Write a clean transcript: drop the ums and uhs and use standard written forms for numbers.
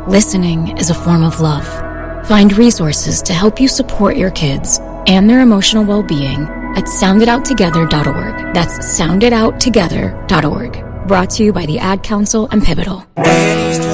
Listening is a form of love. Find resources to help you support your kids and their emotional well-being at soundidouttogether.org. That's soundidouttogether.org. Brought to you by the Ad Council and Pivotal.